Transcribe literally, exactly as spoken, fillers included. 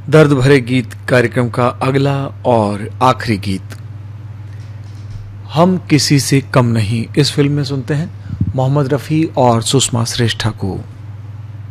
दर्द भरे गीत कार्यक्रम का अगला और आखिरी गीत हम किसी से कम नहीं, इस फिल्म में सुनते हैं मोहम्मद रफ़ी और सुषमा श्रेष्ठा को।